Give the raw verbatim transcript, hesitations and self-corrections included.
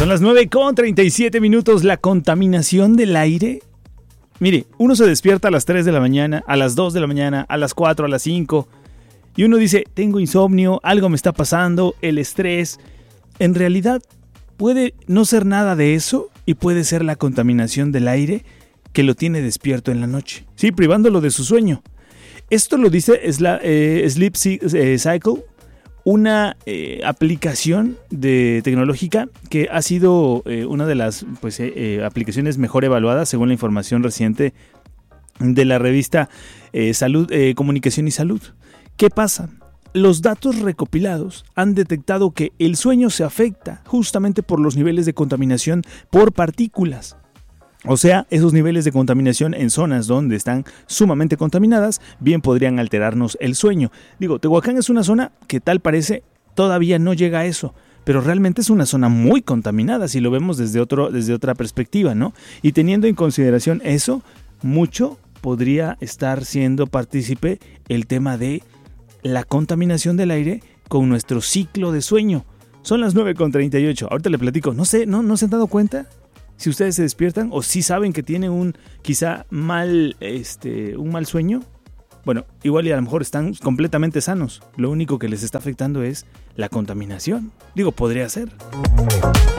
Son las nueve con treinta y siete minutos. La contaminación del aire. Mire, uno se despierta a las tres de la mañana, a las dos de la mañana, a las cuatro, a las cinco. Y uno dice, tengo insomnio, algo me está pasando, el estrés. En realidad, puede no ser nada de eso y puede ser la contaminación del aire que lo tiene despierto en la noche. Sí, privándolo de su sueño. Esto lo dice Sla, eh, Sleep Cycle, una eh, aplicación de tecnológica que ha sido eh, una de las pues, eh, eh, aplicaciones mejor evaluadas según la información reciente de la revista eh, Salud, eh, Comunicación y Salud. ¿Qué pasa? Los datos recopilados han detectado que el sueño se afecta justamente por los niveles de contaminación por partículas. O sea, esos niveles de contaminación en zonas donde están sumamente contaminadas bien podrían alterarnos el sueño. Digo, Tehuacán es una zona que tal parece todavía no llega a eso, pero realmente es una zona muy contaminada si lo vemos desde, otro, desde otra perspectiva, ¿no? Y teniendo en consideración eso, mucho podría estar siendo partícipe el tema de la contaminación del aire con nuestro ciclo de sueño. Son las nueve con treinta y ocho. Ahorita le platico. No sé, ¿no, no se han dado cuenta? Si ustedes se despiertan o si saben que tienen un quizá mal, este, un mal sueño, bueno, igual y a lo mejor están completamente sanos. Lo único que les está afectando es la contaminación. Digo, podría ser.